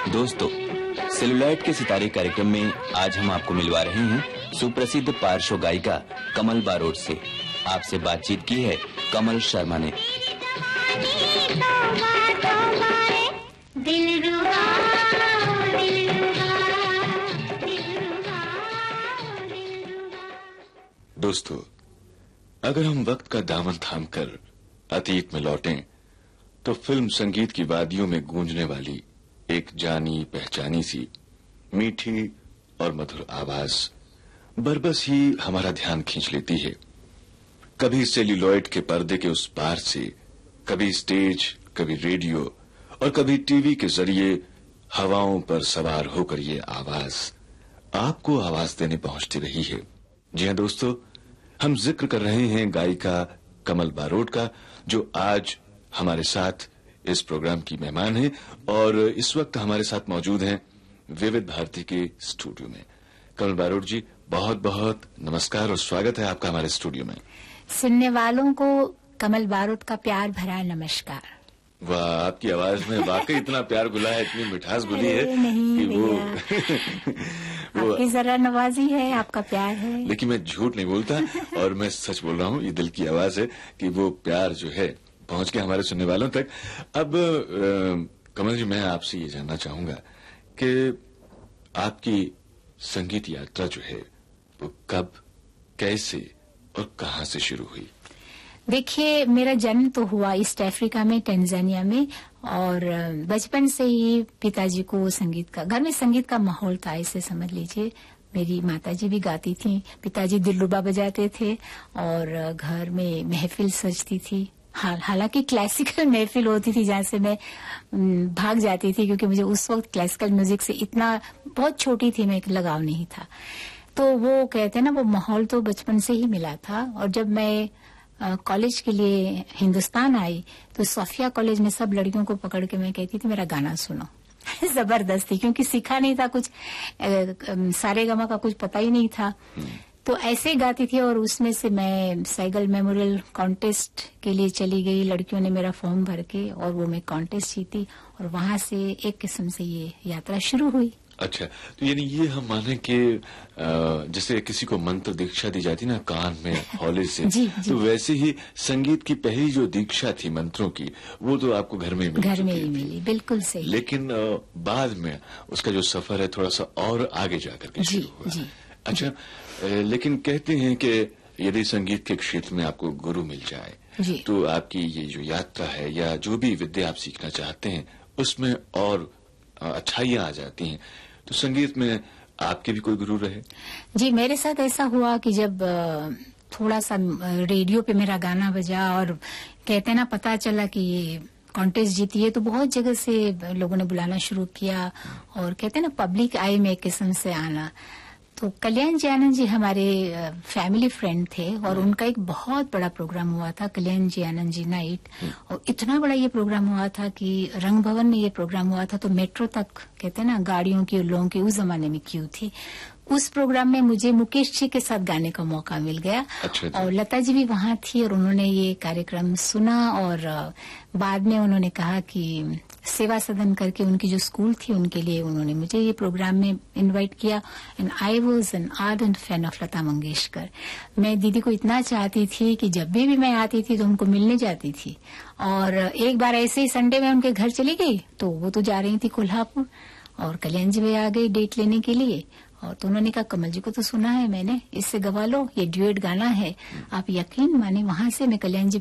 दोस्तों, सेलुलॉइड के सितारे कार्यक्रम में आज हम आपको मिलवा रहे हैं सुप्रसिद्ध पार्श्व गायिका कमल बारोट से। आपसे बातचीत की है कमल शर्मा ने। दोस्तों, अगर हम वक्त का दामन थामकर अतीत में लौटें तो फिल्म संगीत की वादियों में गूंजने वाली एक जानी पहचानी सी मीठी और मधुर आवाज बरबस ही हमारा ध्यान खींच लेती है। कभी सेल्यूलॉइड के पर्दे के उस पार से, कभी स्टेज, कभी रेडियो और कभी टीवी के जरिए हवाओं पर सवार होकर ये आवाज आपको आवाज देने पहुंचती रही है। जी हां दोस्तों, हम जिक्र कर रहे हैं गायिका कमल बारोट का, जो आज हमारे साथ इस प्रोग्राम की मेहमान है और इस वक्त हमारे साथ मौजूद हैं विविध भारती के स्टूडियो में। कमल बारोट जी, बहुत बहुत नमस्कार और स्वागत है आपका हमारे स्टूडियो में। सुनने वालों को कमल बारोट का प्यार भरा नमस्कार। वाह, आपकी आवाज में वाकई इतना प्यार घुला है, इतनी मिठास घुली है नहीं कि वो आपकी जरा नवाजी है, आपका प्यार है। लेकिन मैं झूठ नहीं बोलता और मैं सच बोल रहा हूँ। ये दिल की आवाज है कि वो प्यार जो है पहुंच के हमारे सुनने वालों तक। अब कमल जी, मैं आपसे ये जानना चाहूंगा कि आपकी संगीत यात्रा जो है वो कब, कैसे और कहां से शुरू हुई? देखिए, मेरा जन्म तो हुआ ईस्ट अफ्रीका में, टंजानिया में, और बचपन से ही पिताजी को घर में संगीत का माहौल था, ऐसे समझ लीजिए। मेरी माताजी भी गाती थी, पिताजी दिलरुबा बजाते थे और घर में महफिल सजती थी। हालांकि क्लासिकल महफिल होती थी जहां से मैं भाग जाती थी, क्योंकि मुझे उस वक्त क्लासिकल म्यूजिक से इतना, बहुत छोटी थी मैं, लगाव नहीं था। तो वो कहते हैं ना, वो माहौल तो बचपन से ही मिला था। और जब मैं कॉलेज के लिए हिंदुस्तान आई तो सोफिया कॉलेज में सब लड़कियों को पकड़ के मैं कहती थी मेरा गाना सुनो। जबरदस्ती, क्योंकि सीखा नहीं था कुछ, सारेगामा का कुछ पता ही नहीं था। तो ऐसे गाती थी और उसमें से मैं सैगल मेमोरियल कॉन्टेस्ट के लिए चली गई। लड़कियों ने मेरा फॉर्म भर के और वो मैं कॉन्टेस्ट जीती और वहां से एक किस्म से ये यात्रा शुरू हुई। अच्छा, तो यानी ये हम माने कि जैसे किसी को मंत्र दीक्षा दी जाती ना कान में हौले से जी, जी। तो वैसे ही संगीत की पहली जो दीक्षा थी मंत्रों की, वो तो आपको घर में घर में ही मिली, बिल्कुल सही। लेकिन बाद में उसका जो सफर है थोड़ा सा और आगे जाकर के शुरू हुआ। जी। अच्छा, लेकिन कहते हैं कि यदि संगीत के क्षेत्र में आपको गुरु मिल जाए तो आपकी ये जो यात्रा है या जो भी विद्या आप सीखना चाहते हैं उसमें और अच्छाइयां आ जाती हैं। तो संगीत में आपके भी कोई गुरु रहे? जी, मेरे साथ ऐसा हुआ कि जब थोड़ा सा रेडियो पे मेरा गाना बजा और कहते ना पता चला कि ये कॉन्टेस्ट जीती है, तो बहुत जगह से लोगों ने बुलाना शुरू किया और कहते ना पब्लिक आई में एक किस्म से आना। तो कल्याण जी आनंद जी हमारे फैमिली फ्रेंड थे और उनका एक बहुत बड़ा प्रोग्राम हुआ था, कल्याण जी आनंद जी नाइट। और इतना बड़ा ये प्रोग्राम हुआ था कि रंग भवन में ये प्रोग्राम हुआ था, तो मेट्रो तक कहते हैं ना गाड़ियों की, लोगों की उस जमाने में क्यू थी। उस प्रोग्राम में मुझे मुकेश जी के साथ गाने का मौका मिल गया। अच्छा। और लता जी भी वहां थी और उन्होंने ये कार्यक्रम सुना और बाद में उन्होंने कहा कि सेवा सदन करके उनकी जो स्कूल थी उनके लिए उन्होंने मुझे ये प्रोग्राम में इनवाइट किया। And I was an ardent fan of Lata Mangeshkar. मैं दीदी को इतना चाहती थी कि जब भी मैं आती थी तो उनको मिलने जाती थी। और एक बार ऐसे ही संडे में उनके घर चली गई तो वो तो जा रही थी कोल्हापुर और कल्याण जी भी आ गई डेट लेने के लिए। और तो उन्होंने कहा कमल जी को तो सुना है मैंने, इससे गवा लो, ये ड्यूएट गाना है। आप यकीन माने वहां से मैं कल्याण जी